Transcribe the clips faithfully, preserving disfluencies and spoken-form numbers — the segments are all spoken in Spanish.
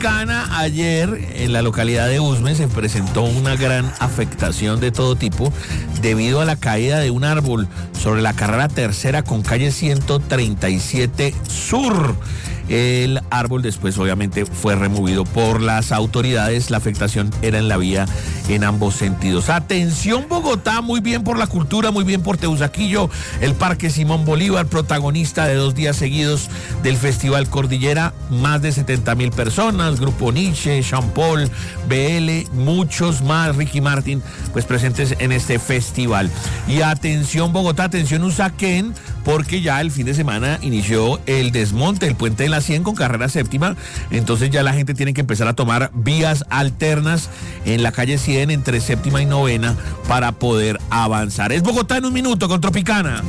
Tropicana, ayer en la localidad de Usme se presentó una gran afectación de todo tipo debido a la caída de un árbol sobre la carrera tercera con calle ciento treinta y siete Sur. El árbol después obviamente fue removido por las autoridades. La afectación era en la vía en ambos sentidos. Atención Bogotá, muy bien por la cultura, muy bien por Teusaquillo, el Parque Simón Bolívar, protagonista de dos días seguidos del Festival Cordillera, más de setenta mil personas, Grupo Nietzsche, Sean Paul, B L, muchos más, Ricky Martin, pues presentes en este festival. Y atención Bogotá, atención Usaquén, porque ya el fin de semana inició el desmonte del puente de la cien con carrera séptima, entonces ya la gente tiene que empezar a tomar vías alternas en la calle cien entre séptima y novena para poder avanzar. Es Bogotá en un minuto con Tropicana.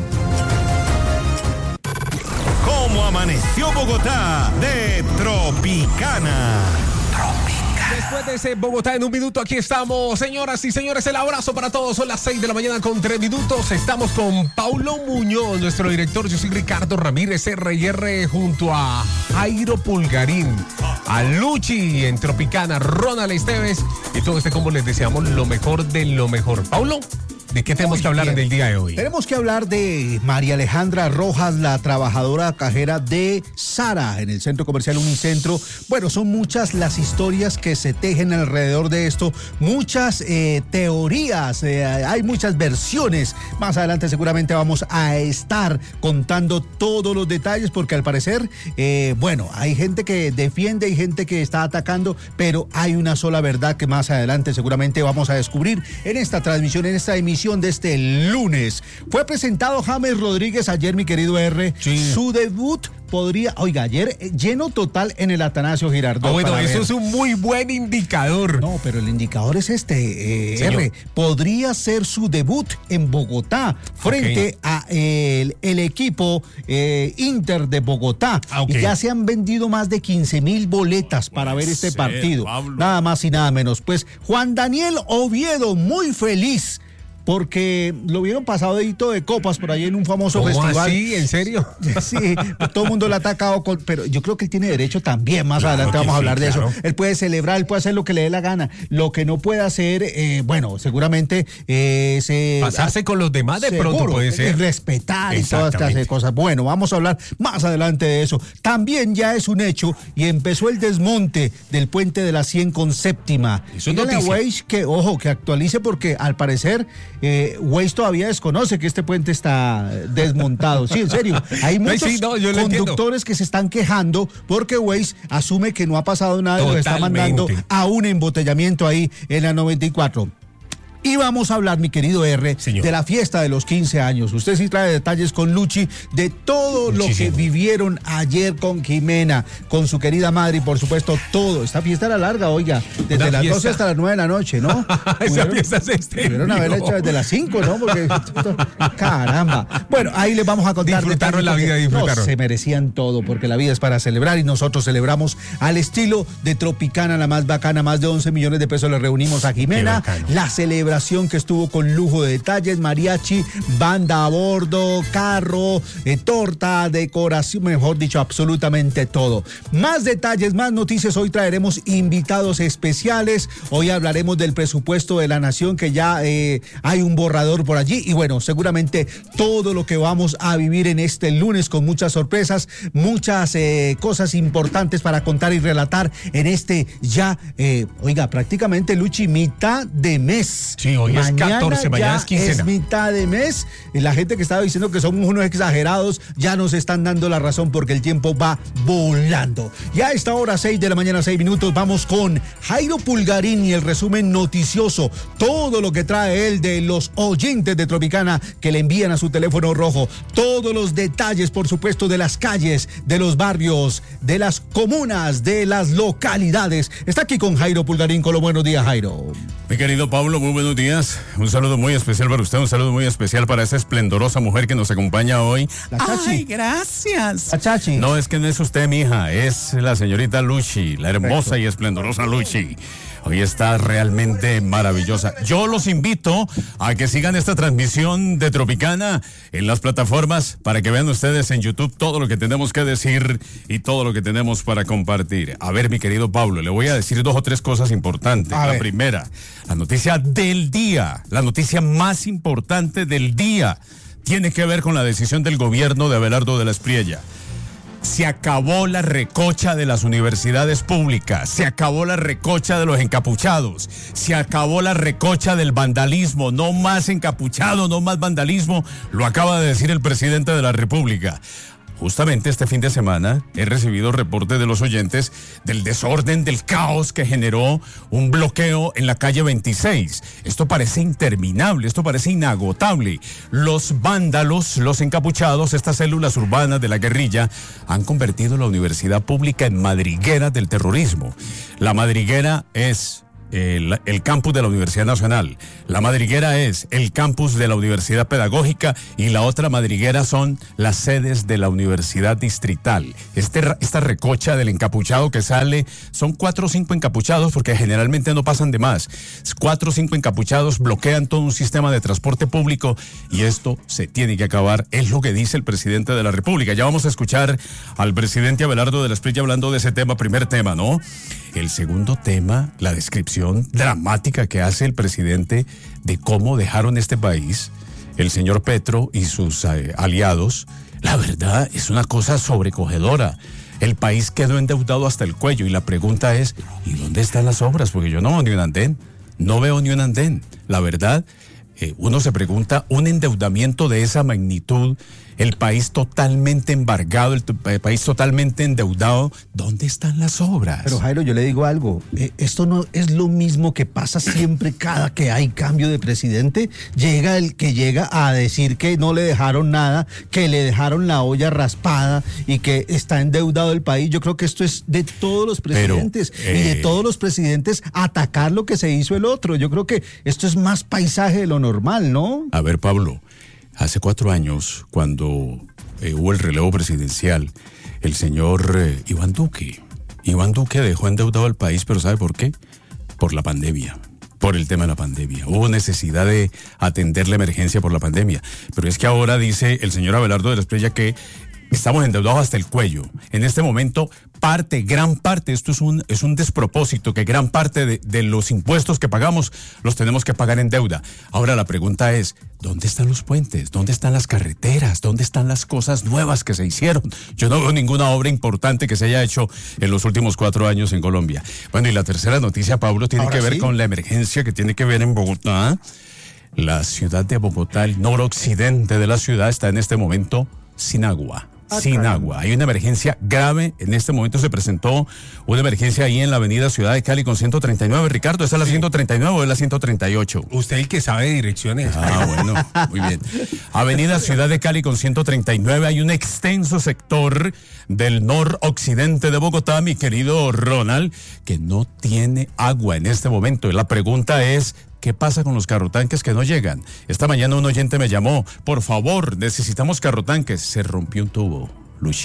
¿Cómo amaneció Bogotá de Tropicana? Después de ese Bogotá en un minuto, aquí estamos, señoras y señores, el abrazo para todos, son las seis de la mañana con tres minutos, estamos con Paulo Muñoz, nuestro director, yo soy Ricardo Ramírez, R y R, junto a Jairo Pulgarín, a Luchi en Tropicana, Ronald Esteves, y todo este combo les deseamos lo mejor de lo mejor. Paulo, ¿de qué tenemos Muy que hablar bien. en el día de hoy? Tenemos que hablar de María Alejandra Rojas, la trabajadora cajera de Zara en el centro comercial Unicentro. Bueno, son muchas las historias que se tejen alrededor de esto, muchas eh, teorías, eh, hay muchas versiones. Más adelante seguramente vamos a estar contando todos los detalles porque al parecer, eh, bueno, hay gente que defiende, hay gente que está atacando, pero hay una sola verdad que más adelante seguramente vamos a descubrir en esta transmisión, en esta emisión de este lunes. Fue presentado James Rodríguez ayer, mi querido R. Sí. Su debut podría, oiga, ayer eh, lleno total en el Atanasio Girardot. Oh, bueno, eso ver. es un muy buen indicador. No, pero el indicador es este, eh, R. Podría ser su debut en Bogotá frente okay. a el, el equipo eh, Inter de Bogotá. Ah, okay. Y ya se han vendido más de quince mil boletas no para ver este ser, partido. Pablo. Nada más y nada menos. Pues Juan Daniel Oviedo, muy feliz, porque lo vieron pasadito de copas por ahí en un famoso ¿Cómo festival. ¿Así? ¿En serio? Sí, pues todo el mundo lo ha atacado, con, pero yo creo que él tiene derecho también, más claro adelante vamos sí, a hablar claro. de eso. Él puede celebrar, él puede hacer lo que le dé la gana. Lo que no puede hacer, eh, bueno, seguramente eh, se... pasarse ah, con los demás de seguro, pronto puede ser. Respetar y todas clases de cosas. Bueno, vamos a hablar más adelante de eso. También ya es un hecho y empezó el desmonte del puente de la cien con séptima. Eso es noticia. Waze que, ojo, que actualice porque al parecer Eh, Waze todavía desconoce que este puente está desmontado. Sí, en serio. Hay muchos sí, no, conductores que se están quejando porque Waze asume que no ha pasado nada y lo está mandando a un embotellamiento ahí en la noventa y cuatro. Y vamos a hablar, mi querido R, Señor. de la fiesta de los quince años. Usted sí trae detalles con Luchi de todo Muchísimo. lo que vivieron ayer con Jimena, con su querida madre y por supuesto todo. Esta fiesta era larga, oiga, desde Una las fiesta. doce hasta las nueve de la noche, ¿no? Esa fiesta se extendió. Pudieron haberla hecho desde las cinco, ¿no? Porque, caramba. Bueno, ahí les vamos a contar. Disfrutaron la vida, disfrutaron. No, se merecían todo porque la vida es para celebrar y nosotros celebramos al estilo de Tropicana, la más bacana. Más de once millones de pesos le reunimos a Jimena. La celebración que estuvo con lujo de detalles, mariachi, banda a bordo, carro, eh, torta, decoración, mejor dicho, absolutamente todo. Más detalles, más noticias, hoy traeremos invitados especiales, hoy hablaremos del presupuesto de la nación, que ya eh, hay un borrador por allí, y bueno, seguramente todo lo que vamos a vivir en este lunes con muchas sorpresas, muchas eh, cosas importantes para contar y relatar en este ya, eh, oiga, prácticamente, Luchi, mitad de mes. Sí, hoy mañana es catorce, mañana es quincena. Es mitad de mes. Y la gente que estaba diciendo que somos unos exagerados ya nos están dando la razón porque el tiempo va volando. Y a esta hora, seis de la mañana, seis minutos, vamos con Jairo Pulgarín y el resumen noticioso. Todo lo que trae él de los oyentes de Tropicana que le envían a su teléfono rojo. Todos los detalles, por supuesto, de las calles, de los barrios, de las comunas, de las localidades. Está aquí con Jairo Pulgarín. Con los buenos días, Jairo. Mi querido Pablo, muy buenos días. Un saludo muy especial para usted, un saludo muy especial para esa esplendorosa mujer que nos acompaña hoy. La Chachi. Ay, gracias. La Chachi. No, es que no es usted, mija, es la señorita Luchi, la hermosa Perfecto. y esplendorosa Luchi. Hoy está realmente maravillosa. Yo los invito a que sigan esta transmisión de Tropicana en las plataformas para que vean ustedes en YouTube todo lo que tenemos que decir y todo lo que tenemos para compartir. A ver, mi querido Pablo, le voy a decir dos o tres cosas importantes. A la ver. primera, la noticia del día, la noticia más importante del día, tiene que ver con la decisión del gobierno de Abelardo de la Espriella. Se acabó la recocha de las universidades públicas, se acabó la recocha de los encapuchados, se acabó la recocha del vandalismo, no más encapuchado, no más vandalismo, lo acaba de decir el presidente de la República. Justamente este fin de semana he recibido reportes de los oyentes del desorden, del caos que generó un bloqueo en la calle veintiséis. Esto parece interminable, esto parece inagotable. Los vándalos, los encapuchados, estas células urbanas de la guerrilla, han convertido la universidad pública en madriguera del terrorismo. La madriguera es El, el campus de la Universidad Nacional, la madriguera es el campus de la Universidad Pedagógica y la otra madriguera son las sedes de la Universidad Distrital. Este, esta recocha del encapuchado que sale, son cuatro o cinco encapuchados porque generalmente no pasan de más. Cuatro o cinco encapuchados bloquean todo un sistema de transporte público y esto se tiene que acabar, es lo que dice el presidente de la República. Ya vamos a escuchar al presidente Abelardo de la Espriella hablando de ese tema, primer tema, ¿no? El segundo tema, la descripción dramática que hace el presidente de cómo dejaron este país, el señor Petro y sus eh, aliados. La verdad es una cosa sobrecogedora. El país quedó endeudado hasta el cuello y la pregunta es, ¿y dónde están las obras? Porque yo no veo ni un andén, no veo ni un andén. La verdad, eh, uno se pregunta, un endeudamiento de esa magnitud, el país totalmente embargado, el, el país totalmente endeudado, ¿dónde están las obras? Pero Jairo, yo le digo algo, eh, esto no es lo mismo que pasa siempre cada que hay cambio de presidente. Llega el que llega a decir que no le dejaron nada, que le dejaron la olla raspada y que está endeudado el país. Yo creo que esto es de todos los presidentes. Pero, eh... y de todos los presidentes atacar lo que se hizo el otro. Yo creo que esto es más paisaje de lo normal, ¿no? A ver, Pablo, hace cuatro años, cuando eh, hubo el relevo presidencial, el señor eh, Iván Duque, Iván Duque dejó endeudado al país, pero ¿sabe por qué? Por la pandemia, por el tema de la pandemia. Hubo necesidad de atender la emergencia por la pandemia. Pero es que ahora dice el señor Abelardo de la Espriella que estamos endeudados hasta el cuello. En este momento, parte, gran parte, esto es un, es un despropósito, que gran parte de, de los impuestos que pagamos los tenemos que pagar en deuda. Ahora la pregunta es, ¿dónde están los puentes? ¿Dónde están las carreteras? ¿Dónde están las cosas nuevas que se hicieron? Yo no veo ninguna obra importante que se haya hecho en los últimos cuatro años en Colombia. Bueno, y la tercera noticia, Pablo, tiene Ahora que ver sí. con la emergencia que tiene que ver en Bogotá. La ciudad de Bogotá, el noroccidente de la ciudad, está en este momento sin agua. Sin agua. Hay una emergencia grave. En este momento se presentó una emergencia ahí en la avenida Ciudad de Cali con ciento treinta y nueve. Ricardo, ¿esta es la ciento treinta y nueve o es la ciento treinta y ocho? Usted el que sabe de direcciones. Ah, bueno, muy bien. Avenida Ciudad de Cali con ciento treinta y nueve. Hay un extenso sector del noroccidente de Bogotá, mi querido Ronald, que no tiene agua en este momento. Y la pregunta es, ¿qué pasa con los carrotanques que no llegan? Esta mañana un oyente me llamó, por favor, necesitamos carrotanques. Se rompió un tubo, Luchi.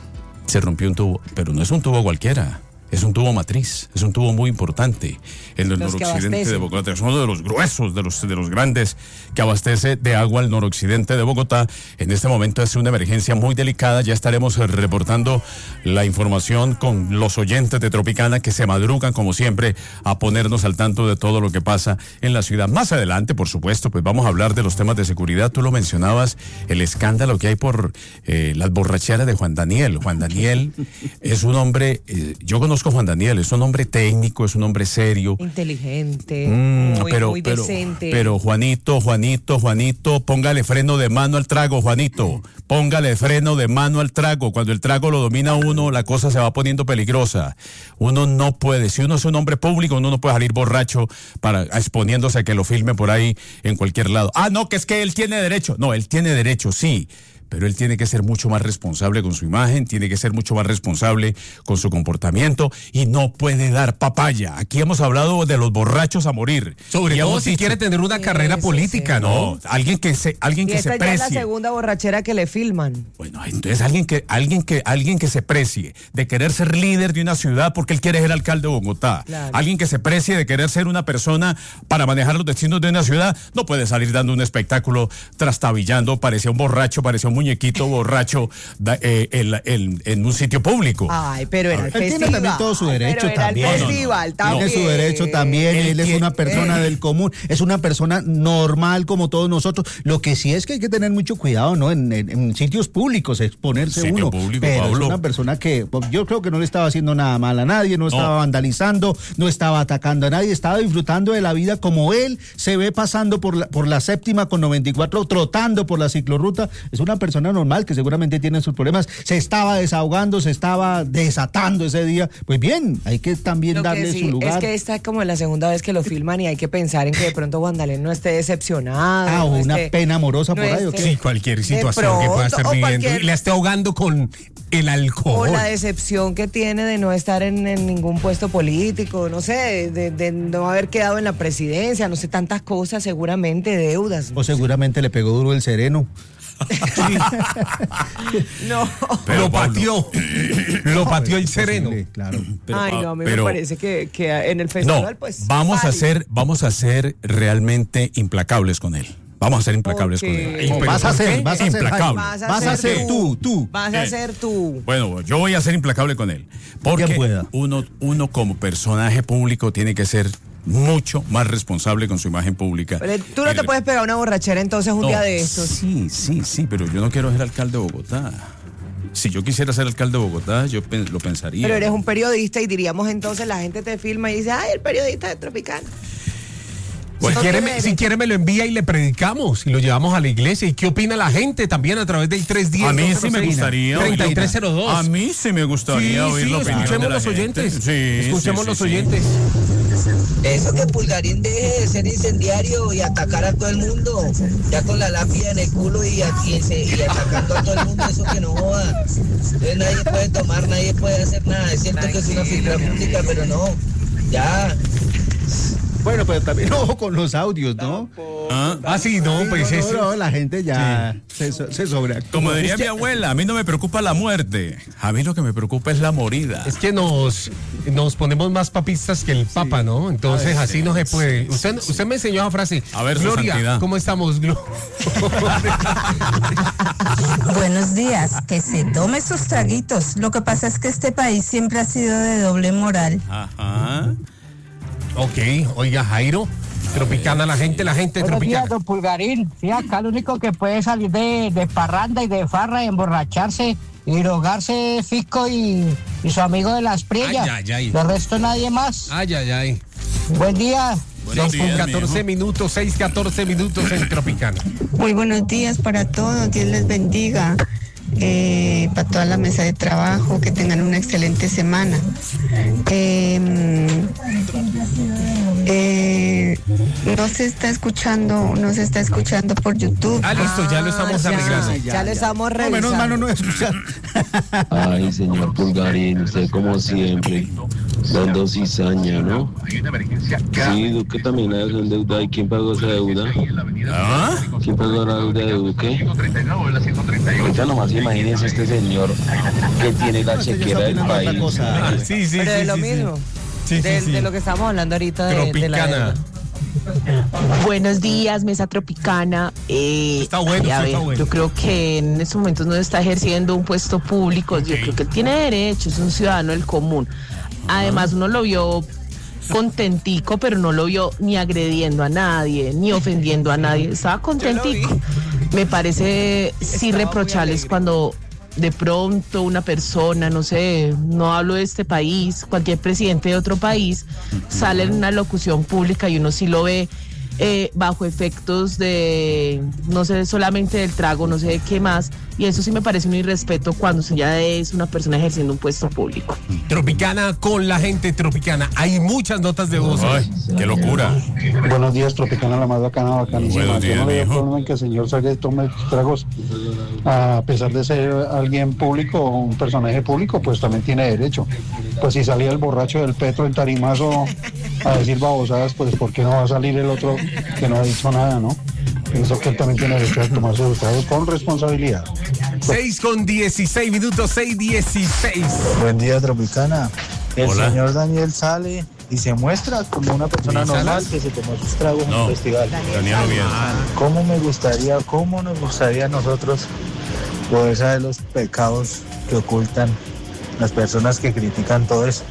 Se rompió un tubo, pero no es un tubo cualquiera. Es un tubo matriz, es un tubo muy importante en el Los noroccidente de Bogotá. Es uno de los gruesos, de los, de los grandes que abastece de agua al noroccidente de Bogotá. En este momento es una emergencia muy delicada. Ya estaremos reportando la información con los oyentes de Tropicana que se madrugan, como siempre, a ponernos al tanto de todo lo que pasa en la ciudad. Más adelante, por supuesto, pues vamos a hablar de los temas de seguridad. Tú lo mencionabas, el escándalo que hay por eh, las borracheras de Juan Daniel. Juan Daniel es un hombre, eh, yo conozco Juan Daniel, es un hombre técnico, es un hombre serio. Inteligente, Mm, muy, pero, muy pero, decente. pero Juanito, Juanito, Juanito, póngale freno de mano al trago, Juanito. Póngale freno de mano al trago. Cuando el trago lo domina uno, la cosa se va poniendo peligrosa. Uno no puede, si uno es un hombre público, uno no puede salir borracho para exponiéndose a que lo filme por ahí en cualquier lado. Ah, no, que es que él tiene derecho. No, él tiene derecho, sí. pero él tiene que ser mucho más responsable con su imagen, tiene que ser mucho más responsable con su comportamiento y no puede dar papaya. Aquí hemos hablado de los borrachos a morir. Sobre y todo si dicho, quiere tener una carrera Eso, política, sí. ¿no? no, alguien que se, alguien Y que esta se ya es la precie. segunda borrachera que le filman. Bueno, entonces alguien que, alguien que, alguien que se precie de querer ser líder de una ciudad porque él quiere ser alcalde de Bogotá. Claro. Alguien que se precie de querer ser una persona para manejar los destinos de una ciudad, no puede salir dando un espectáculo trastabillando, parecía un borracho, parecía un muñequito borracho da, eh, en, en, en un sitio público. Ay, pero era el Él tiene festival. también todo su Ay, derecho pero era también. el No, no, festival no. también. Tiene su derecho también, Él él es tiene- una persona eh. del común, es una persona normal como todos nosotros. Lo que sí es que hay que tener mucho cuidado, ¿no? En, en- en sitios públicos, exponerse Sitio uno. público, pero Pablo. es una persona que pues, yo creo que no le estaba haciendo nada mal a nadie, no estaba vandalizando, no estaba atacando a nadie, estaba disfrutando de la vida como él se ve pasando por la, por la séptima con noventa y cuatro, trotando por la ciclorruta. Es una persona normal que seguramente tiene sus problemas. Se estaba desahogando, se estaba desatando ese día. Pues bien, hay que también Lo que darle sí su lugar. es que esta es como la segunda vez que lo filman y hay que pensar en que de pronto Juan Dalén no esté decepcionado. Ah, o no una esté- pena amorosa no por ahí, ¿o esté- qué? Sí, cualquier de situación que pueda estar pronto, o viviendo cualquier- y la esté ahogando con el O alcohol. la decepción que tiene de no estar en, en ningún puesto político, no sé, de, de no haber quedado en la presidencia, no sé, tantas cosas, seguramente deudas. O seguramente le pegó duro el sereno. No. Pero, lo Pablo, pateó. lo pateó el sereno. Sí, claro. pero, Ay, pa- no, a mí pero- me parece que, que en el No, festival, pues. vamos a válido. ser, vamos a ser realmente implacables con él. Vamos a ser implacables Ok. con él. ¿Y O pero vas a por ser, qué? vas a ser, Implacable. Jaime. Vas a ser tú, tú. Vas a Eh. ser tú. Bueno, yo voy a ser implacable con él. Porque Quien pueda. uno, uno como personaje público tiene que ser mucho más responsable con su imagen pública. Pero tú no Y- te puedes pegar una borrachera entonces un No, día de estos. Sí, sí, sí, pero yo no quiero ser alcalde de Bogotá. Si yo quisiera ser alcalde de Bogotá, yo pen- lo pensaría. Pero eres un periodista y diríamos entonces la gente te filma y dice, ay, el periodista de Tropicana. Si No quiere, tiene me, si quiere me lo envía y le predicamos y lo llevamos a la iglesia. ¿Y qué opina la gente también a través del tres diez? A mí sí me gustaría. treinta y tres oír- cero dos. A mí sí me gustaría Sí, oír sí, la opinión escuchemos de la los gente. oyentes. Sí, escuchemos sí, los sí, sí. oyentes. Eso que Pulgarín deje de ser incendiario y atacar a todo el mundo, ya con la lápida en el culo y, aquí se- y atacando a todo el mundo, eso que no joda. Entonces nadie puede tomar, nadie puede hacer nada. Es cierto que es una figura pública, pero no, ya. Bueno, pero también ojo con los audios, ¿no? Ah, Ah, sí, no, pues no, eso. no, la gente ya se, se sobreactúa. Como diría mi abuela, a mí no me preocupa la muerte. A mí lo que me preocupa es la morida. Es que nos, nos ponemos más papistas que el Papa, ¿no? Entonces así no se puede. Usted, usted me enseñó esa frase. A ver, su Gloria, santidad. ¿cómo estamos, Glo- Buenos días, que se tome sus traguitos. Lo que pasa es que este país siempre ha sido de doble moral. Ajá. Ok, oiga, Jairo. Tropicana, la gente, la gente Buenos días, tropicana. don Pulgarín. Sí, acá el único que puede salir de, de parranda y de farra y emborracharse y drogarse es Fisco y, y su amigo de las Priellas. Ay, ay, ay. De resto nadie más. Ay, ay, ay. Buen día. Buenos seis con días, catorce mijo. minutos, seis, catorce minutos en Tropicana. Muy buenos días para todos, Dios les bendiga. Eh, para toda la mesa de trabajo, que tengan una excelente semana. Eh, eh, no se está escuchando, no se está escuchando por YouTube. Ah, listo, ya lo estamos ya, arreglando. Ya, lo estamos No, revisando. menos malo no escuchar. Ay, señor Pulgarín, usted como siempre, dando cizaña, ¿no? Sí, Duque también es un deuda. ¿Y quién pagó esa deuda? ¿Ah? ¿Quién pagó la deuda de Duque? Ahorita nomás imagínense este señor que tiene la Usted ya chequera está del opinando otra país. cosa. Ah, sí, sí, Pero sí, de lo sí, sí. mismo. Sí, sí, de, sí. de lo que estamos hablando ahorita de, de la Tropicana. deuda. Buenos días, mesa tropicana. Eh, Está bueno, a sí, ver, está bueno. yo creo que en estos momentos no está ejerciendo un puesto público. Yo creo que él tiene derecho, es un ciudadano del común. Además, uno lo vio contentico, pero no lo vio ni agrediendo a nadie, ni ofendiendo a nadie. Estaba contentico. Me parece sí Estaba muy reprochables alegre. cuando de pronto una persona, no sé, no hablo de este país, cualquier presidente de otro país, sale en una locución pública y uno sí lo ve eh, bajo efectos de, no sé, solamente del trago, no sé de qué más, y eso sí me parece un irrespeto cuando usted ya es una persona ejerciendo un puesto público. Tropicana con la gente tropicana. Hay muchas notas de voz. Ay, qué locura. Buenos días, Tropicana, la más bacana, bacanísima. Buenos días, Yo no le veo mijo. problema en que el señor salga y tome tragos. A pesar de ser alguien público, un personaje público, pues también tiene derecho. Pues si salía el borracho del Petro en Tarimazo a decir babosadas, pues ¿por qué no va a salir el otro que no ha dicho nada, no? Pienso que él también tiene derecho a tomar sus tragos con responsabilidad. seis con dieciséis minutos, seis dieciséis. Buen día, Tropicana. El Hola. señor Daniel sale y se muestra como una persona ¿Daniel normal Salas? que se tomó sus tragos en No. un festival. Daniel Oviedo. ¿Cómo me gustaría, cómo nos gustaría a nosotros poder saber los pecados que ocultan las personas que critican todo eso?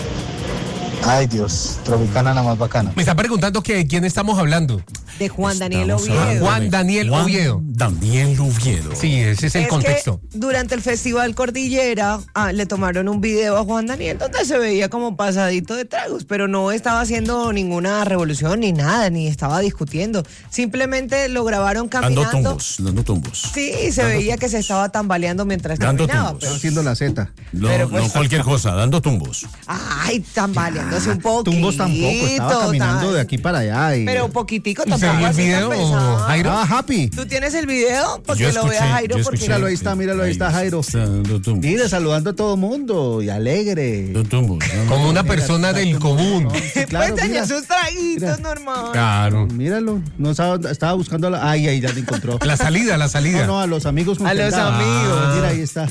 Ay, Dios, Tropicana, la más bacana. Me está preguntando que de quién estamos hablando. De Juan Daniel Estamos Oviedo. hablando Juan de Daniel Juan Oviedo. Daniel Oviedo. Sí, ese es el Es contexto. que durante el Festival Cordillera ah, le tomaron un video a Juan Daniel donde se veía como pasadito de tragos, pero no estaba haciendo ninguna revolución ni nada, ni estaba discutiendo. Simplemente lo grabaron Dando caminando. tumbos, dando tumbos. Sí, se veía que se estaba tambaleando mientras Dando caminaba. tumbos. Pero, Haciendo la Z. No, Pero pues- no cualquier cosa, dando tumbos. ay, tambaleándose un poquito. Tumbos tampoco, estaba caminando tal. de aquí para allá. Y... Pero poquitico ¿Se tampoco. vio el así tan video, pesado. Jairo? Ah, Happy. ¿Tú tienes el video? Porque Yo lo vea escuché, Jairo. yo Porque escuché. Míralo, ahí está, míralo, ahí está Jairo. Dando tumbos. Mire, saludando a todo mundo y alegre. Dando tumbos. dando- Como una persona del común. Sí, claro, puede tener mira. sus traguitos, Mira. normal. Claro. Míralo, no estaba, estaba buscando la... Ay, ahí ya te encontró. La salida, la salida. No, no, a los amigos. con A que los andaba. amigos. Mira, ahí está.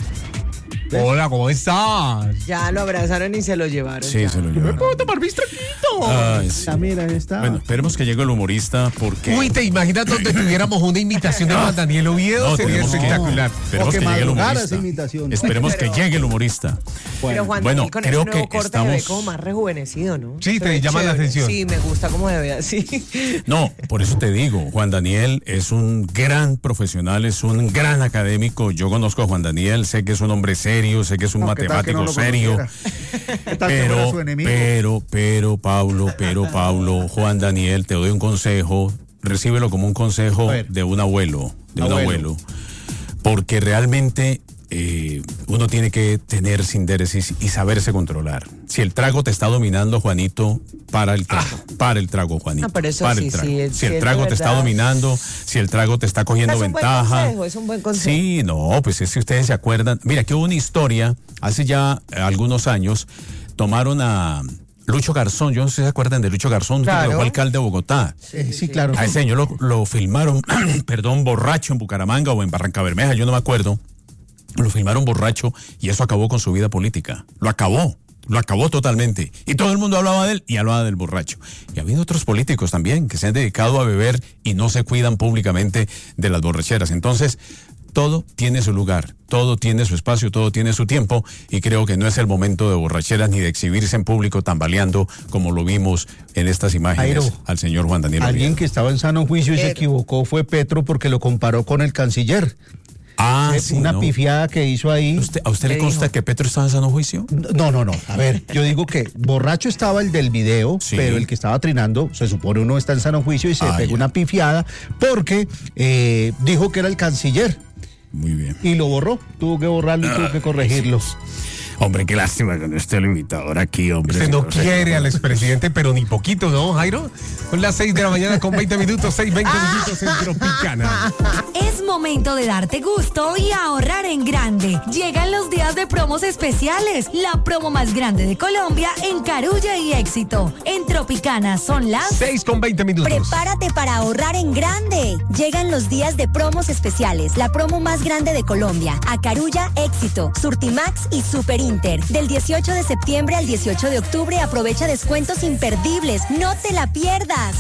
Hola, ¿cómo estás? Ya lo abrazaron y se lo llevaron. Sí, ya. se lo llevaron. ¿Puedo tomar mis traguitos? Ay, sí. Ah, mira, ahí está. Bueno, esperemos que llegue el humorista porque... Uy, ¿te imaginas donde tuviéramos una imitación de Juan Daniel Oviedo? No, Sería tenemos que- espectacular. Esperemos O que, que llegue el madrugara humorista. esa imitación. Esperemos Pero- que llegue el humorista. Pero Juan Bueno, Daniel con creo ese nuevo que corte se ve estamos- como más rejuvenecido, ¿no? Sí, Se te ve llama la chévere. atención. Sí, me gusta cómo se ve así. No, por eso te digo, Juan Daniel es un gran profesional, es un gran académico. Yo conozco a Juan Daniel, sé que es un hombre serio, sé que es un No, ¿qué tal que matemático no lo serio. conociera? ¿Qué tal que fuera Pero, su enemigo? pero, pero, Paulo, pero, Paulo, Juan Daniel, te doy un consejo, recíbelo como un consejo A ver. de un abuelo, de un Abuelo. abuelo, porque realmente eh, uno tiene que tener sindéresis y saberse controlar. Si el trago te está dominando, Juanito, para el trago, para el trago, Juanito. No, pero eso para sí, el trago. sí, es- si sí, el es trago de te está verdad. dominando, si el trago te está cogiendo Es un buen ventaja. consejo, es un buen consejo. Sí, no, pues es que ustedes se acuerdan. Mira, que hubo una historia hace ya eh, algunos años. Tomaron a Lucho Garzón, yo no sé si se acuerdan de Lucho Garzón, Claro. que fue alcalde de Bogotá. Sí, sí, claro. A ese señor lo, lo filmaron, perdón, borracho en Bucaramanga o en Barranca Bermeja, yo no me acuerdo. Lo filmaron borracho y eso acabó con su vida política. Lo acabó, lo acabó totalmente. Y todo el mundo hablaba de él y hablaba del borracho. Y ha habido otros políticos también que se han dedicado a beber y no se cuidan públicamente de las borracheras. Entonces, todo tiene su lugar, todo tiene su espacio, todo tiene su tiempo y creo que no es el momento de borracheras ni de exhibirse en público tambaleando como lo vimos en estas imágenes Jairo, al señor Juan Daniel Alguien Oviedo. que estaba en sano juicio y se Pero- equivocó fue Petro porque lo comparó con el canciller. Ah, Eh, sí, Una ¿no? pifiada que hizo ahí. ¿Usted- ¿A usted le ¿Qué consta dijo? que Petro estaba en sano juicio? No, no, no. A ver, yo digo que borracho estaba el del video, Sí. pero el que estaba trinando, se supone uno está en sano juicio y se Ah, pegó ya. una pifiada porque eh, dijo que era el canciller Muy bien. y lo borró. Tuvo que borrarlo y tuvo que corregirlo. Hombre, qué lástima que no esté el imitador aquí, hombre. Usted no quiere al expresidente, pero ni poquito, ¿no, Jairo? Son las seis de la mañana con veinte minutos, seis, veinte minutos en Tropicana. Es momento de darte gusto y ahorrar en grande. Llegan los días de promos especiales. La promo más grande de Colombia en Carulla y Éxito. En Tropicana son las... seis con veinte minutos. Prepárate para ahorrar en grande. Llegan los días de promos especiales, la promo más grande de Colombia. A Carulla, Éxito, Surtimax y Super Inter. Del dieciocho de septiembre al dieciocho de octubre aprovecha descuentos imperdibles. No te la pierdas.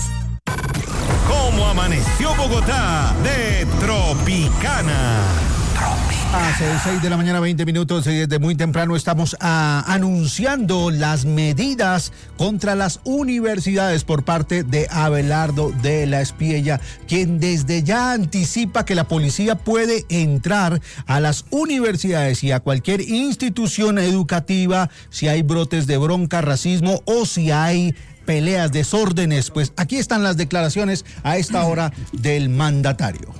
¿Cómo amaneció Bogotá? De Tropicana. Hace seis de la mañana, veinte minutos, y desde muy temprano estamos ah, anunciando las medidas contra las universidades por parte de Abelardo de la Espriella, quien desde ya anticipa que la policía puede entrar a las universidades y a cualquier institución educativa si hay brotes de bronca, racismo o si hay peleas, desórdenes. Pues aquí están las declaraciones a esta hora del mandatario.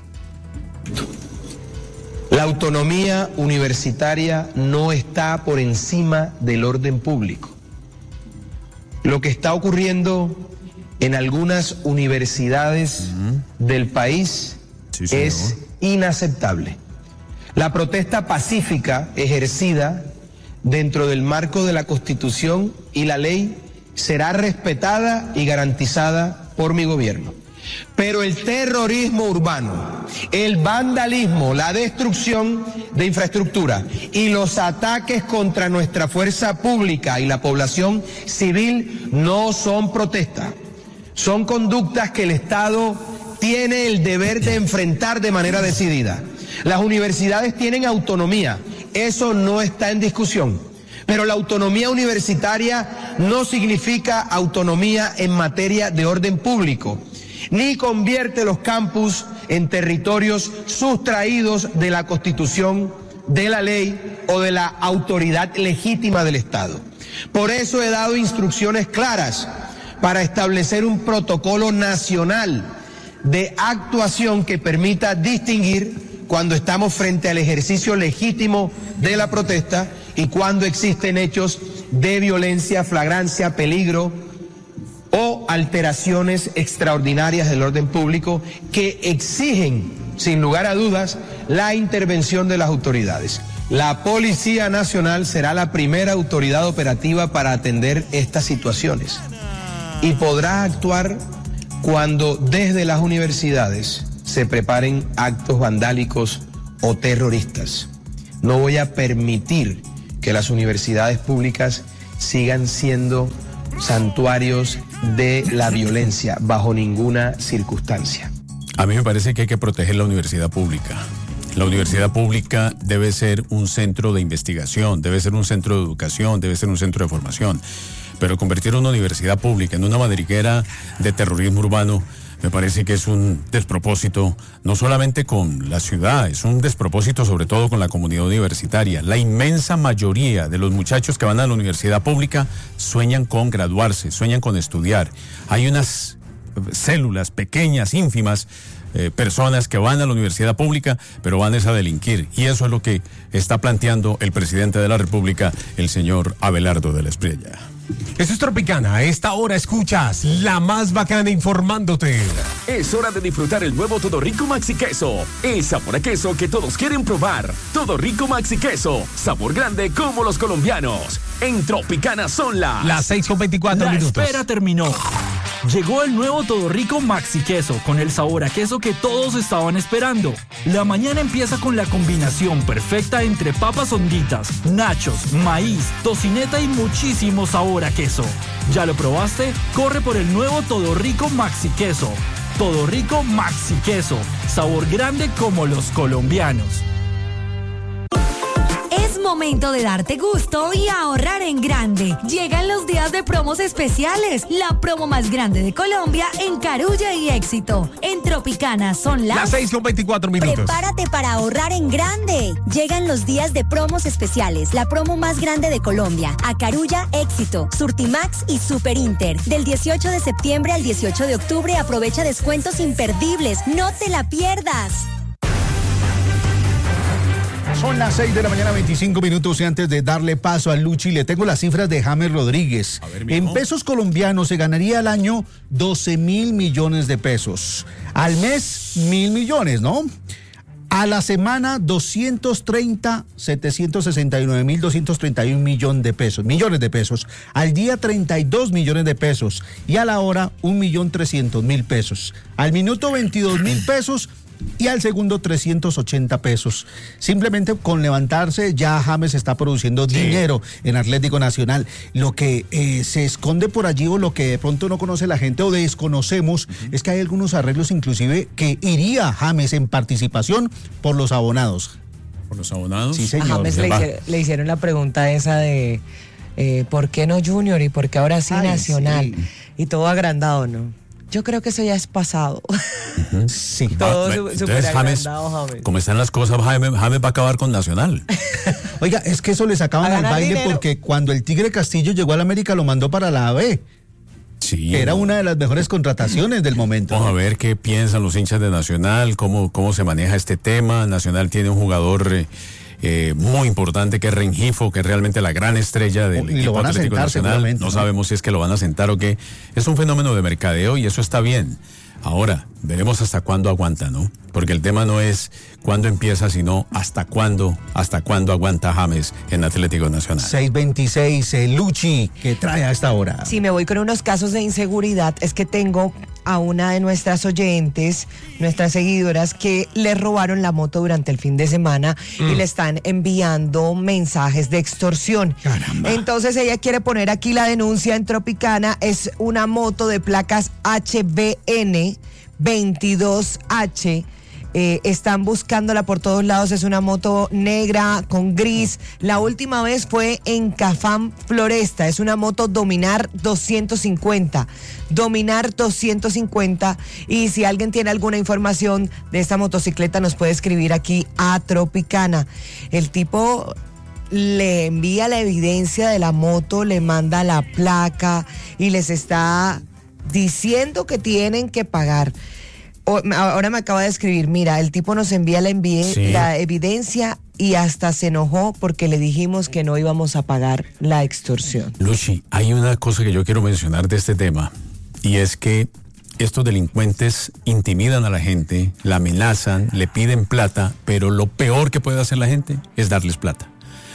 La autonomía universitaria no está por encima del orden público. Lo que está ocurriendo en algunas universidades uh-huh. del país sí, es inaceptable. La protesta pacífica ejercida dentro del marco de la Constitución y la ley será respetada y garantizada por mi gobierno. Pero el terrorismo urbano, el vandalismo, la destrucción de infraestructura y los ataques contra nuestra fuerza pública y la población civil no son protestas. Son conductas que el Estado tiene el deber de enfrentar de manera decidida. Las universidades tienen autonomía, eso no está en discusión. Pero la autonomía universitaria no significa autonomía en materia de orden público, ni convierte los campus en territorios sustraídos de la Constitución, de la ley o de la autoridad legítima del Estado. Por eso he dado instrucciones claras para establecer un protocolo nacional de actuación que permita distinguir cuando estamos frente al ejercicio legítimo de la protesta y cuando existen hechos de violencia, flagrancia, peligro o alteraciones extraordinarias del orden público que exigen, sin lugar a dudas, la intervención de las autoridades. La Policía Nacional será la primera autoridad operativa para atender estas situaciones y podrá actuar cuando desde las universidades se preparen actos vandálicos o terroristas. No voy a permitir que las universidades públicas sigan siendo santuarios de la violencia bajo ninguna circunstancia. A mí me parece que hay que proteger la universidad pública. La universidad pública debe ser un centro de investigación, debe ser un centro de educación, debe ser un centro de formación. Pero convertir una universidad pública en una madriguera de terrorismo urbano me parece que es un despropósito, no solamente con la ciudad, es un despropósito sobre todo con la comunidad universitaria. La inmensa mayoría de los muchachos que van a la universidad pública sueñan con graduarse, sueñan con estudiar. Hay unas células pequeñas, ínfimas, eh, personas que van a la universidad pública, pero van es a delinquir. Y eso es lo que está planteando el presidente de la República, el señor Abelardo de la Espriella. Eso es Tropicana. A esta hora escuchas la más bacana informándote. Es hora de disfrutar el nuevo Todo Rico Maxi Queso. El sabor a queso que todos quieren probar. Todo Rico Maxi Queso. Sabor grande como los colombianos. En Tropicana son las... Las seis con veinticuatro minutos. La espera terminó. Llegó el nuevo Todo Rico Maxi Queso con el sabor a queso que todos estaban esperando. La mañana empieza con la combinación perfecta entre papas honditas, nachos, maíz, tocineta y muchísimo sabor a queso. ¿Ya lo probaste? Corre por el nuevo Todo Rico Maxi Queso. Todo Rico Maxi Queso. Sabor grande como los colombianos. Es momento de darte gusto y ahorrar en grande. Llegan los días de promos especiales. La promo más grande de Colombia en Carulla y Éxito. En Tropicana son las... Las seis con veinticuatro minutos. Prepárate para ahorrar en grande. Llegan los días de promos especiales. La promo más grande de Colombia. A Carulla, Éxito, Surtimax y Super Inter. Del dieciocho de septiembre al dieciocho de octubre aprovecha descuentos imperdibles. No te la pierdas. Son las seis de la mañana, veinticinco minutos, y antes de darle paso a Luchi, le tengo las cifras de James Rodríguez. Ver, en pesos colombianos se ganaría al año doce mil millones de pesos. Al mes, mil millones, ¿no? A la semana, doscientos treinta, setecientos sesenta y nueve mil doscientos treinta y un millones de pesos, millones de pesos. Al día, treinta y dos millones de pesos. Y a la hora, un millón trescientos mil pesos. Al minuto, veintidós mil pesos. Y al segundo trescientos ochenta pesos. Simplemente con levantarse ya James está produciendo sí. dinero en Atlético Nacional. Lo que eh, se esconde por allí o lo que de pronto no conoce la gente o desconocemos uh-huh. es que hay algunos arreglos inclusive que iría James en participación por los abonados. ¿Por los abonados? Sí, señor. A James le, hice, le hicieron la pregunta esa de eh, ¿por qué no Junior y por qué ahora sí Ay, Nacional? Sí. Y todo agrandado, ¿no? Yo creo que eso ya es pasado. Uh-huh. Sí. Todo ah, su, súper agrandado, James. Como están las cosas, James, James va a acabar con Nacional. Oiga, es que eso le sacaban al baile dinero. Porque cuando el Tigre Castillo llegó a la América lo mandó para la A B. Sí. Sí, que era no. una de las mejores contrataciones del momento. Vamos a ver qué piensan los hinchas de Nacional, cómo, cómo se maneja este tema. Nacional tiene un jugador eh, eh, muy importante que es Rengifo, que es realmente la gran estrella del Y lo equipo van a Atlético sentar Nacional. seguramente, No, ¿no? sabemos si es que lo van a sentar o qué. Es un fenómeno de mercadeo y eso está bien. Ahora, veremos hasta cuándo aguanta, ¿no? Porque el tema no es cuándo empieza, sino hasta cuándo, hasta cuándo aguanta James en Atlético Nacional. seis veintiséis, el Luchi, que trae a esta hora. Si me voy con unos casos de inseguridad, es que tengo a una de nuestras oyentes, nuestras seguidoras, que le robaron la moto durante el fin de semana mm. y le están enviando mensajes de extorsión. Caramba. Entonces ella quiere poner aquí la denuncia en Tropicana. Es una moto de placas H B N veintidós H. Eh, están buscándola por todos lados. Es una moto negra con gris. La última vez fue en Cafam Floresta. Es una moto Dominar doscientos cincuenta. Dominar doscientos cincuenta. Y si alguien tiene alguna información de esta motocicleta, nos puede escribir aquí a Tropicana. El tipo le envía la evidencia de la moto, le manda la placa y les está diciendo que tienen que pagar. O, ahora me acaba de escribir, mira, el tipo nos envía la, envíe, Sí. la evidencia y hasta se enojó porque le dijimos que no íbamos a pagar la extorsión. Luchi, hay una cosa que yo quiero mencionar de este tema y es que estos delincuentes intimidan a la gente, la amenazan, le piden plata, pero lo peor que puede hacer la gente es darles plata.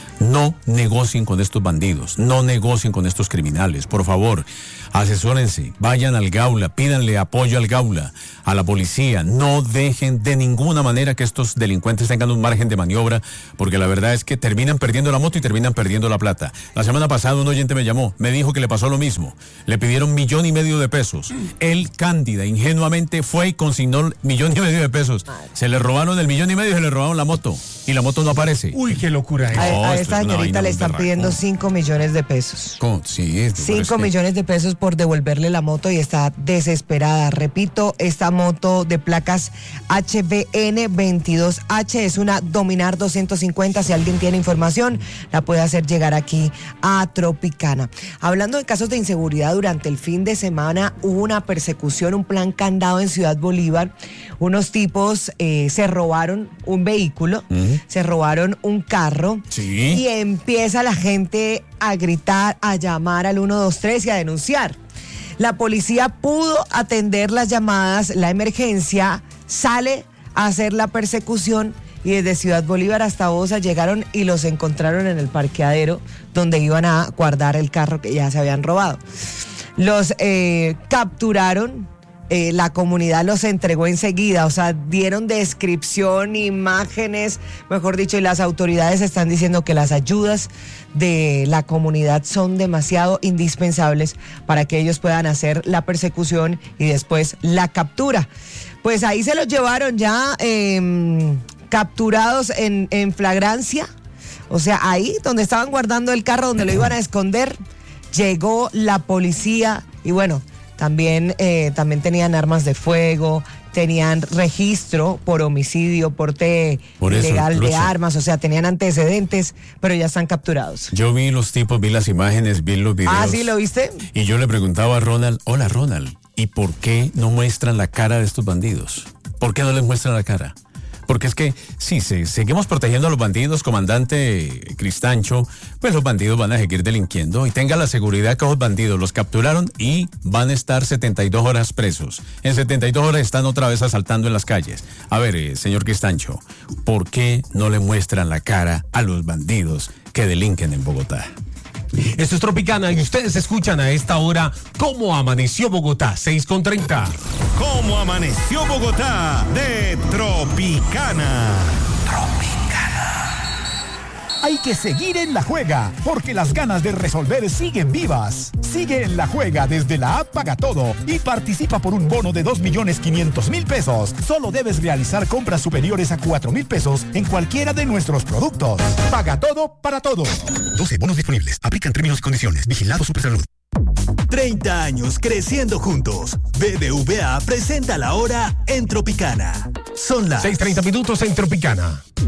No negocien con estos bandidos, no negocien con estos criminales, por favor, asesórense, vayan al Gaula, pídanle apoyo al Gaula, a la policía, no dejen de ninguna manera que estos delincuentes tengan un margen de maniobra, porque la verdad es que terminan perdiendo la moto y terminan perdiendo la plata. La semana pasada un oyente me llamó, me dijo que le pasó lo mismo, le pidieron millón y medio de pesos, él, Cándida, ingenuamente fue y consignó millón y medio de pesos, se le robaron el millón y medio y se le robaron la moto, y la moto no aparece. Uy, qué locura es. A, No, a esto esta es una señorita vaina le muy están berraca. pidiendo cinco millones de pesos. ¿Cómo? Sí, es- pero es cinco que- millones de pesos por devolverle la moto y está desesperada. Repito, esta moto de placas H B N veintidós H es una Dominar doscientos cincuenta. Si alguien tiene información, la puede hacer llegar aquí a Tropicana. Hablando de casos de inseguridad, durante el fin de semana hubo una persecución, un plan candado en Ciudad Bolívar. Unos tipos eh, se robaron un vehículo, Ujú. se robaron un carro Sí. y empieza la gente a gritar, a llamar al uno dos tres y a denunciar. La policía pudo atender las llamadas, la emergencia, sale a hacer la persecución y desde Ciudad Bolívar hasta Bosa llegaron y los encontraron en el parqueadero donde iban a guardar el carro que ya se habían robado. Los eh, capturaron. Eh, la comunidad los entregó enseguida, o sea, dieron descripción, imágenes, mejor dicho, y las autoridades están diciendo que las ayudas de la comunidad son demasiado indispensables para que ellos puedan hacer la persecución y después la captura. Pues ahí se los llevaron ya eh, capturados en, en flagrancia, o sea, ahí donde estaban guardando el carro, donde lo iban a esconder, llegó la policía y bueno, También, eh, también tenían armas de fuego, tenían registro por homicidio, porte Por eso, ilegal de Lucho. armas, o sea, tenían antecedentes, pero ya están capturados. Yo vi los tipos, vi las imágenes, vi los videos. Ah, ¿sí lo viste? Y yo le preguntaba a Ronald, hola Ronald, ¿y por qué no muestran la cara de estos bandidos? ¿Por qué no les muestran la cara? Porque es que, sí, se, seguimos protegiendo a los bandidos, comandante Cristancho, pues los bandidos van a seguir delinquiendo y tenga la seguridad que los bandidos los capturaron y van a estar setenta y dos horas presos. En setenta y dos horas están otra vez asaltando en las calles. A ver, eh, señor Cristancho, ¿por qué no le muestran la cara a los bandidos que delinquen en Bogotá? Esto es Tropicana y ustedes escuchan a esta hora cómo amaneció Bogotá, seis con treinta. ¿Cómo amaneció Bogotá? De Tropicana. Hay que seguir en La Juega, porque las ganas de resolver siguen vivas. Sigue en La Juega desde la app Paga Todo y participa por un bono de dos millones quinientos mil pesos. Solo debes realizar compras superiores a cuatro mil pesos en cualquiera de nuestros productos. Paga Todo para todos. doce bonos disponibles. Aplican términos y condiciones. Vigilado Supersalud. treinta años creciendo juntos. B B V A presenta la hora en Tropicana. Son las seis treinta minutos en Tropicana.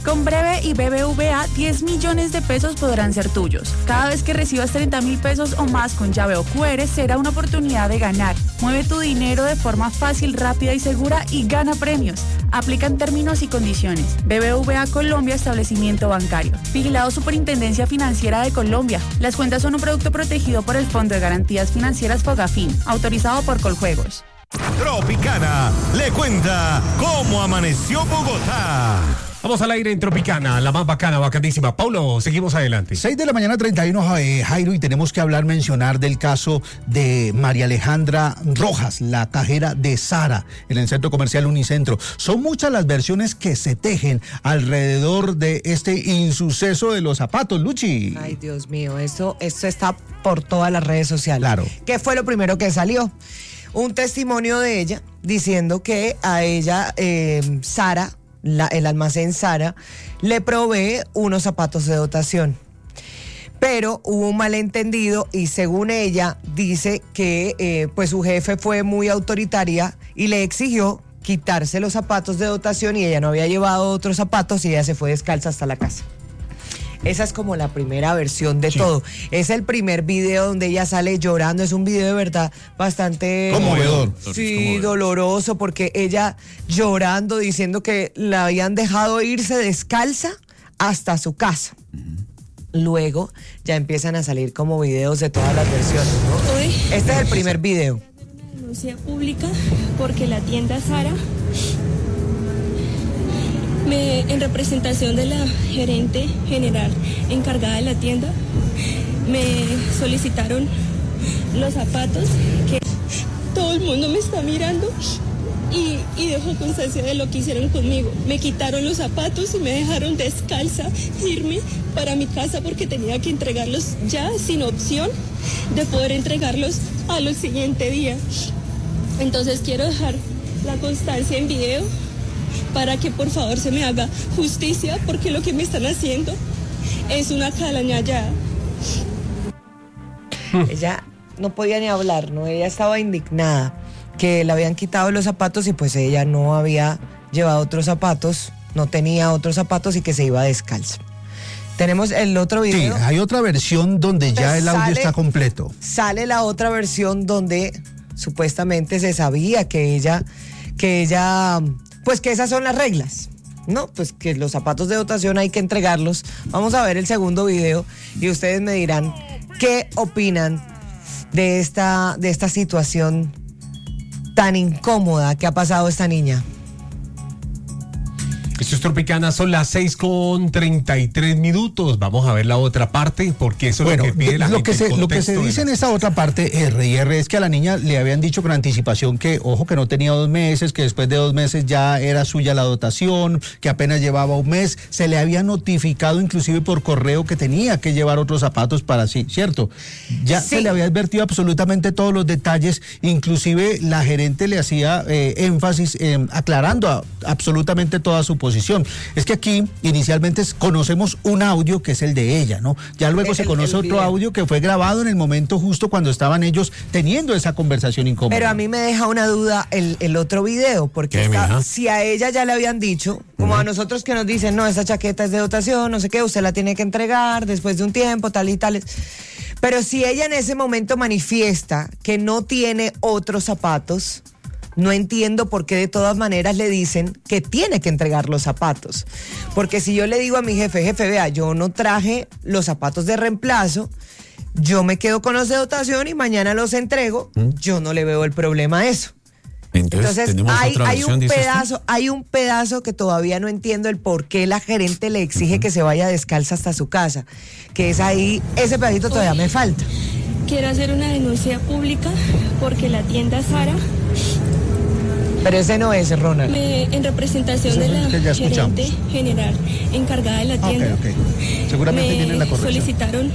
Con Breve y B B V A, diez millones de pesos podrán ser tuyos. Cada vez que recibas treinta mil pesos o más con llave o Q R, será una oportunidad de ganar. Mueve tu dinero de forma fácil, rápida y segura y gana premios. Aplican términos y condiciones. B B V A Colombia, establecimiento bancario. Vigilado Superintendencia Financiera de Colombia. Las cuentas son un producto protegido por el Fondo de Garantías Financieras Fogafín, autorizado por Coljuegos. Tropicana le cuenta cómo amaneció Bogotá. Vamos al aire en Tropicana, la más bacana, bacanísima. Paulo, seguimos adelante. seis de la mañana, treinta y uno, eh, Jairo, y tenemos que hablar, mencionar del caso de María Alejandra Rojas, la cajera de Zara, en el centro comercial Unicentro. Son muchas las versiones que se tejen alrededor de este insuceso de los zapatos, Luchi. Ay, Dios mío, esto, esto está por todas las redes sociales. Claro. ¿Qué fue lo primero que salió? Un testimonio de ella diciendo que a ella, eh, Zara, La, el almacén Zara, le provee unos zapatos de dotación. Pero hubo un malentendido y según ella dice que eh, pues su jefe fue muy autoritaria y le exigió quitarse los zapatos de dotación y ella no había llevado otros zapatos y ella se fue descalza hasta la casa. Esa es como la primera versión de sí. todo. Es el primer video donde ella sale llorando. Es un video de verdad bastante... Conmovedor. Sí, doloroso, porque ella llorando, diciendo que la habían dejado irse descalza hasta su casa. Uh-huh. Luego ya empiezan a salir como videos de todas las versiones, ¿no? Hoy, este es el primer video. Una denuncia pública porque la tienda Zara... Me, en representación de la gerente general encargada de la tienda, me solicitaron los zapatos que todo el mundo me está mirando y, y dejo constancia de lo que hicieron conmigo. Me quitaron los zapatos y me dejaron descalza irme para mi casa porque tenía que entregarlos ya sin opción de poder entregarlos al siguiente día. Entonces quiero dejar la constancia en video para que por favor se me haga justicia, porque lo que me están haciendo es una calaña. Ella no podía ni hablar, ¿no? Ella estaba indignada que le habían quitado los zapatos y pues ella no había llevado otros zapatos, no tenía otros zapatos y que se iba descalza. Tenemos el otro video. Sí, hay otra versión donde ya el audio sale, está completo. Sale la otra versión donde supuestamente se sabía que ella, que ella... Pues que esas son las reglas, ¿no? Pues que los zapatos de dotación hay que entregarlos. Vamos a ver el segundo video y ustedes me dirán qué opinan de esta, de esta situación tan incómoda que ha pasado esta niña. Esto es Tropicana, son las seis con treinta y tres minutos. Vamos a ver la otra parte, porque eso bueno, es lo que pide la lo gente. Que se, lo que se dice en esa otra parte, R y R, es que a la niña le habían dicho con anticipación que, ojo, que no tenía dos meses, que después de dos meses ya era suya la dotación, que apenas llevaba un mes. Se le había notificado inclusive por correo que tenía que llevar otros zapatos para sí, ¿cierto? Ya sí. Se le había advertido absolutamente todos los detalles, inclusive la gerente le hacía eh, énfasis eh, aclarando a, absolutamente toda su posición. Es que aquí inicialmente conocemos un audio que es el de ella, ¿no? Ya luego es se el, conoce el otro video. Audio que fue grabado en el momento justo cuando estaban ellos teniendo esa conversación incómoda. Pero a mí me deja una duda el, el otro video, porque está, si a ella ya le habían dicho, como uh-huh. a nosotros que nos dicen, no, esa chaqueta es de dotación, no sé qué, usted la tiene que entregar después de un tiempo, tal y tal. Pero si ella en ese momento manifiesta que no tiene otros zapatos, no entiendo por qué de todas maneras le dicen que tiene que entregar los zapatos. Porque si yo le digo a mi jefe, jefe, vea, yo no traje los zapatos de reemplazo, yo me quedo con los de dotación y mañana los entrego, ¿Mm? Yo no le veo el problema a eso. Entonces, Entonces hay, hay, hay un pedazo, tú? hay un pedazo que todavía no entiendo el por qué la gerente le exige uh-huh. que se vaya descalza hasta su casa. Que es ahí, ese pedacito todavía me falta. Quiero hacer una denuncia pública porque la tienda Zara... Pero ese no es, Ronald. Me, en representación de la gerente general encargada de la tienda. Okay, okay. Seguramente viene la corrección. Solicitaron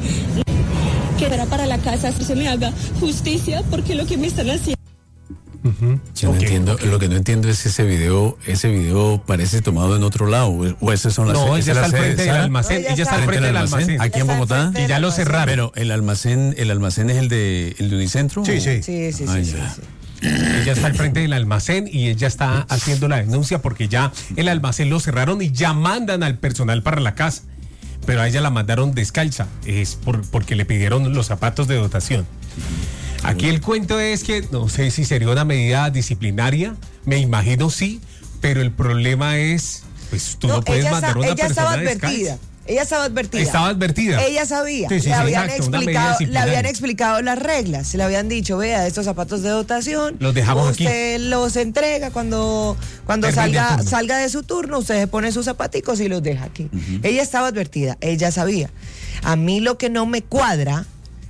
que era para la casa, se me haga justicia porque lo que me están haciendo. Uh-huh. Yo no okay, entiendo, okay. Lo que no entiendo es ese video, ese video parece tomado en otro lado, o esas son las No, ella está al frente del almacén, ella, ella está al frente del almacén, aquí en Bogotá, y ya lo cerraron. Pero el almacén, el almacén es el de el de Unicentro. Sí, sí. Sí, sí, Ay, sí, sí, ya. sí. Ella está al frente del almacén y ella está haciendo la denuncia porque ya el almacén lo cerraron y ya mandan al personal para la casa. Pero a ella la mandaron descalza, es por, porque le pidieron los zapatos de dotación. Aquí el cuento es que no sé si sería una medida disciplinaria, me imagino sí, pero el problema es, pues tú no, no puedes mandar a una ella persona estaba advertida. descalza. Ella estaba advertida. Estaba advertida. Ella sabía. Sí, sí, le, sí, habían exacto, explicado, le habían explicado las reglas. Le habían dicho, vea, estos zapatos de dotación. Los dejamos usted aquí. los entrega cuando, cuando salga, salga de su turno. Usted se pone sus zapaticos y los deja aquí. Uh-huh. Ella estaba advertida. Ella sabía. A mí lo que no me cuadra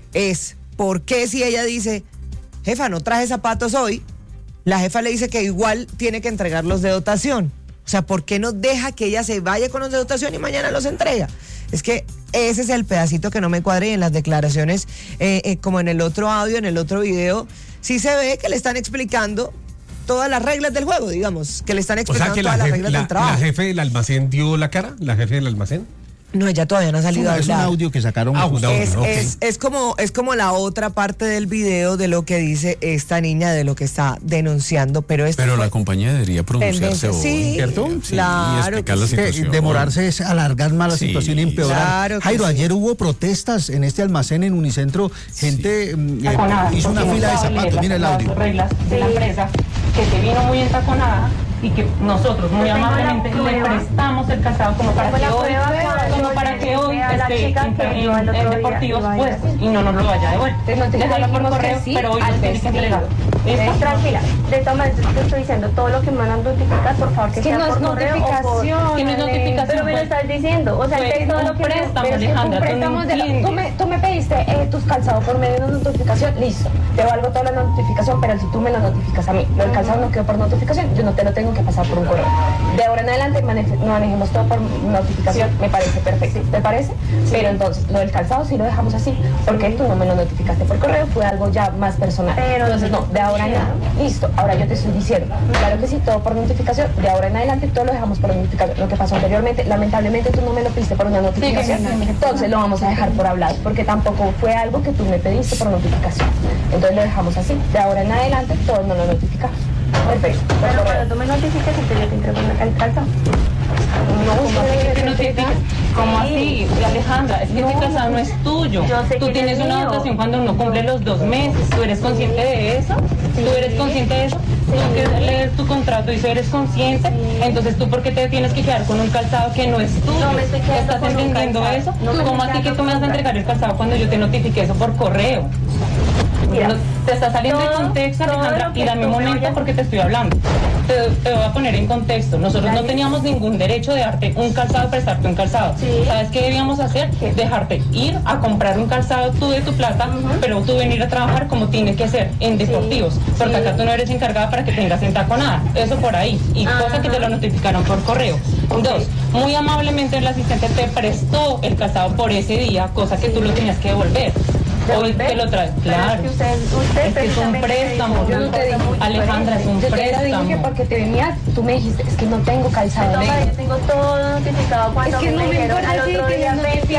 es por qué si ella dice, jefa, no traje zapatos hoy, la jefa le dice que igual tiene que entregar los de dotación. O sea, ¿por qué no deja que ella se vaya con los de dotación y mañana los entrega? Es que ese es el pedacito que no me cuadra y en las declaraciones, eh, eh, como en el otro audio, en el otro video, sí se ve que le están explicando todas las reglas del juego, digamos, que le están explicando o sea, que todas la las jefe, reglas la, del trabajo. ¿La jefe del almacén dio la cara? ¿La jefe del almacén? No, ella todavía no ha salido es a un, hablar. Es un audio que sacaron. Ah, un audio, es, okay. es, es, como, es como la otra parte del video de lo que dice esta niña, de lo que está denunciando. Pero, esto pero fue... la compañía debería pronunciarse hoy, sí, ¿cierto? Sí, claro, y explicar la situación. Demorarse es alargar más la sí, situación y empeorar. Claro Jairo, sí. Ayer hubo protestas en este almacén en Unicentro. Gente sí. eh, hizo una fila de zapatos. Mira el audio. Las reglas de la empresa que se vino muy entaconada y que nosotros muy amablemente le prestamos el calzado como para que hoy, como para que hoy esté en, en deportivos puestos y no nos lo vaya a devolver. Déjalo por correo, pero hoy nos tiene que entregar. Tranquila, de todas maneras te estoy diciendo todo lo que me van a notificar, por favor, que, que sea no por correo notificación, que no es notificación. Pero me lo estás diciendo, o sea, pues, el todo lo que préstamo, me, Alejandra, un préstamo tú, no de la, tú, me, tú me pediste eh, tus calzados por medio de una notificación, listo, te valgo toda la notificación, pero si tú me lo notificas a mí, lo del calzado no quedó por notificación, yo no te lo tengo que pasar por un correo. De ahora en adelante maneje, manejemos todo por notificación, me parece perfecto, ¿te parece? Sí. Pero entonces, lo del calzado sí lo dejamos así, porque tú no me lo notificaste por correo, fue algo ya más personal. Pero entonces no, de ahora en adelante, listo, ahora yo te estoy diciendo, claro que sí, todo por notificación, de ahora en adelante todo lo dejamos por notificación. Lo que pasó anteriormente, lamentablemente tú no me lo pediste por una notificación, sí, entonces lo vamos a dejar por hablado, porque tampoco fue algo que tú me pediste por notificación. Entonces lo dejamos así, de ahora en adelante todos no lo notificamos. Perfecto. Pero cuando tú me notifiques, entonces yo te entrego el calzado. No, ¿cómo así que te notifiques? ¿Cómo así? Alejandra, es que este calzado no es tuyo. Tú tienes una dotación cuando no cumple los dos meses. ¿Tú eres consciente de eso? ¿Tú eres consciente de eso? Tú que lees tu contrato y si eres consciente, entonces tú ¿por qué te tienes que quedar con un calzado que no es tuyo? No me estoy quedando ¿Estás entendiendo eso? ¿Cómo así que tú me vas a entregar el calzado cuando yo te notifique eso por correo? Mira, te está saliendo todo, de contexto, Alejandra, y dame un momento porque te estoy hablando. Te, te voy a poner en contexto. Nosotros no teníamos ningún derecho de darte un calzado, prestarte un calzado. Sí. ¿Sabes qué debíamos hacer? Dejarte ir a comprar un calzado tú de tu plata, uh-huh. pero tú venir a trabajar como tiene que ser, en deportivos. Sí. Porque sí. acá tú no eres encargada para que tengas entaconada. Eso por ahí. Y uh-huh. cosa que te lo notificaron por correo. Okay. Dos, muy amablemente el asistente te prestó el calzado por ese día, cosa que tú lo tenías que devolver. Hoy te lo traes, claro. Es que, usted, usted es, que es un préstamo. Yo no te dije, Alejandra, es un yo préstamo. Yo te dije que porque te venías, tú me dijiste, es que no tengo calzado. No, yo tengo todo notificado cuando es que me, no me dijeron al otro día,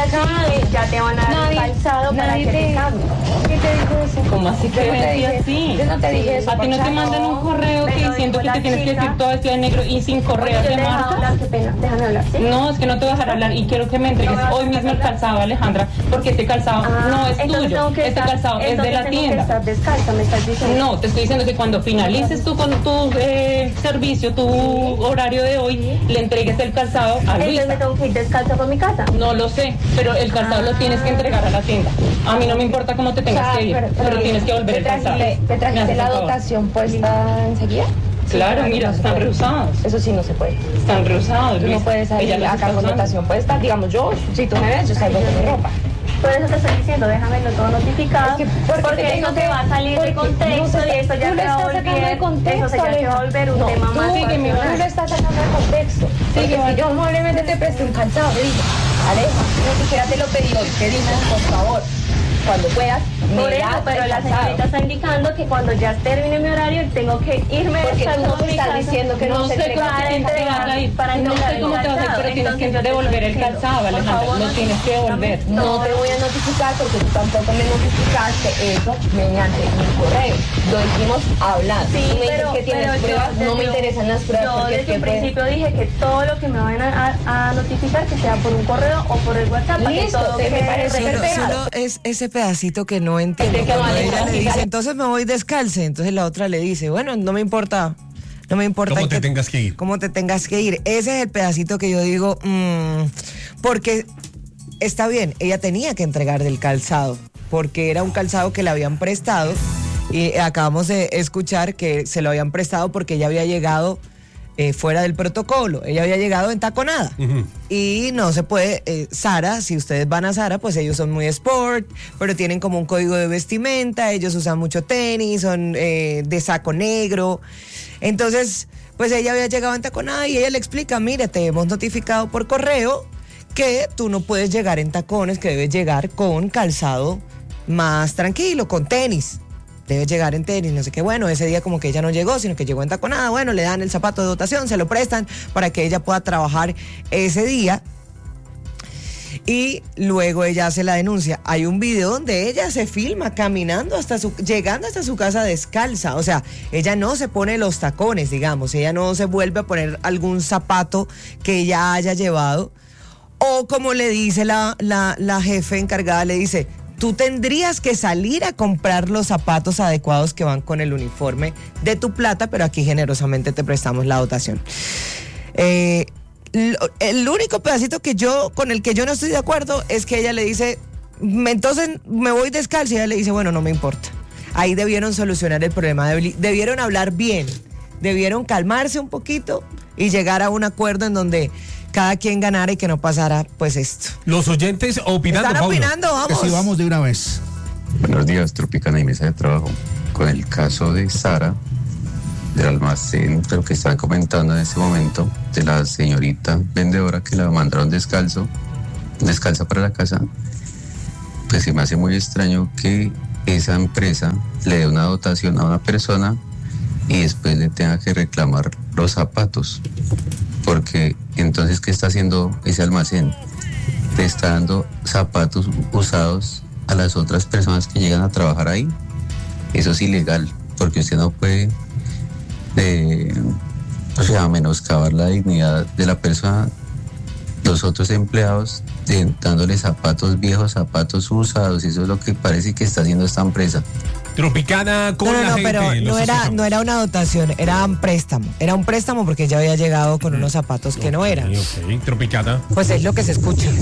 ya te van a dar calzado para que te cambie. ¿Qué te dijo eso? ¿Cómo así que decía así? Yo no te dije eso. A ti no te mandan un correo que diciendo que te tienes que decir todo vestida de negro y sin correo de marca. Qué pena, déjame hablar. No, es que no te voy a dejar hablar y quiero que me entregues hoy mismo el calzado, Alejandra, porque este calzado no es tuyo. Este calzado es de la tienda. Estar descalza, me estás diciendo. No, te estoy diciendo que cuando finalices tú con tu eh, servicio, tu sí. horario de hoy, sí. le entregues el calzado a Luisa. Entonces me tengo que ir descalza por mi casa. No lo sé, pero el calzado ah. lo tienes que entregar a la tienda. A mí no me importa cómo te tengas o sea, que ir, pero, pero, pero tienes que volver el calzado. ¿Te trajiste la dotación puesta enseguida? Claro, mira, no están rehusados. Eso sí no se puede. Están rehusados. Tú no puedes salir acá con dotación puesta. Digamos yo, si tú me ves, yo salgo con mi ropa. Por eso te estoy diciendo, déjamelo todo notificado, es que porque, porque eso te va a salir de contexto no y esto ya te va a volver, de contexto, eso ya te va a volver un no, tema tú, más. Sí, que me tú lo estás sacando de contexto. Sí, que si yo amablemente te presté un calzado, le digo, Aleja, ni siquiera te lo pedí hoy, pedime por favor. cuando puedas, Por me eso, das pero el la calzado. señorita está indicando que cuando ya termine mi horario tengo que irme Porque del tú no calzado a me mi estás casa. diciendo que no, No se sé entrega cómo te el tienes que calzado. entregar ahí, para no sé entregar cómo el te vas a hacer, calzado. pero tienes que Entonces, yo te devolver el estoy diciendo, calzado, por Alejandra, favor, lo tienes que devolver. No te voy a notificar porque tú tampoco me notificaste eso mediante mi correo. Lo hicimos hablar. Sí, tú me pero, dices que tienes pero yo pruebas, no me desde- interesan las pruebas yo porque es desde que un pues, principio dije que todo lo que me vayan a, a- a notificar que sea por un correo o por el WhatsApp para que Listo, todo te me quede parece Solo, registrado. solo es ese pedacito que no entiendo. ¿De qué Cuando manera? ella le dice, Dígale. entonces me voy descalce. Entonces la otra le dice, bueno, no me importa. No me importa. ¿Cómo te que- tengas que ir? Cómo te tengas que ir. Ese es el pedacito que yo digo, mm, porque está bien, ella tenía que entregar del calzado, porque era un calzado que le habían prestado y acabamos de escuchar que se lo habían prestado porque ella había llegado eh, fuera del protocolo, ella había llegado entaconada. Ujú. Y no se puede, eh, Zara, si ustedes van a Zara, pues ellos son muy sport, pero tienen como un código de vestimenta, ellos usan mucho tenis, son eh, de saco negro. Entonces, pues ella había llegado entaconada y ella le explica, mira, te hemos notificado por correo que tú no puedes llegar en tacones, que debes llegar con calzado más tranquilo, con tenis. Debe llegar en tenis, no sé qué. Bueno, ese día como que ella no llegó, sino que llegó entaconada. Bueno, le dan el zapato de dotación, se lo prestan para que ella pueda trabajar ese día. Y luego ella hace la denuncia. Hay un video donde ella se filma caminando hasta su, llegando hasta su casa descalza. O sea, ella no se pone los tacones, digamos. Ella no se vuelve a poner algún zapato que ella haya llevado. O como le dice la, la, la jefe encargada, le dice, tú tendrías que salir a comprar los zapatos adecuados que van con el uniforme de tu plata, pero aquí generosamente te prestamos la dotación. Eh, lo- el único pedacito que yo, con el que yo no estoy de acuerdo es que ella le dice, "Me- entonces me voy descalzo", y ella le dice, bueno, no me importa. Ahí debieron solucionar el problema, debi- debieron hablar bien, debieron calmarse un poquito y llegar a un acuerdo en donde cada quien ganara y que no pasara pues esto. Los oyentes opinando, Están Paulo. opinando, vamos. Sí, vamos de una vez. Buenos días, Tropicana y Mesa de Trabajo. Con el caso de Sara, del almacén, pero que estaban comentando en ese momento, de la señorita vendedora que la mandaron descalzo, descalza para la casa, pues se me hace muy extraño que esa empresa le dé una dotación a una persona y después le tenga que reclamar los zapatos. Porque entonces, ¿qué está haciendo ese almacén? Le está dando zapatos usados a las otras personas que llegan a trabajar ahí. Eso es ilegal, porque usted no puede, eh, o sea, menoscabar la dignidad de la persona, los otros empleados, de, dándole zapatos viejos, zapatos usados. Eso es lo que parece que está haciendo esta empresa. Tropicana con No, no, la no, gente. pero los no era, escuchamos. no era una dotación, era un préstamo. Era un préstamo porque ella había llegado con unos zapatos que no eran. Ok, ok. Tropicana. Pues es lo que se escucha.